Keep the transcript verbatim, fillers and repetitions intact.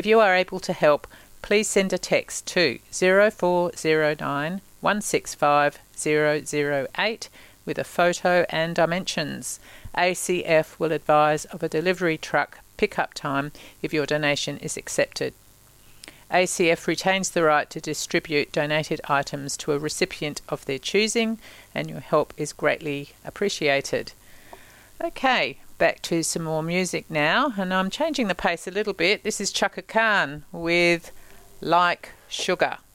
If you are able to help, please send a text to zero four zero nine, one six five, zero zero eight with a photo and dimensions. A C F will advise of a delivery truck pickup time if your donation is accepted. A C F retains the right to distribute donated items to a recipient of their choosing, and your help is greatly appreciated. Okay, back to some more music now, and I'm changing the pace a little bit. This is Chaka Khan with Like Sugar.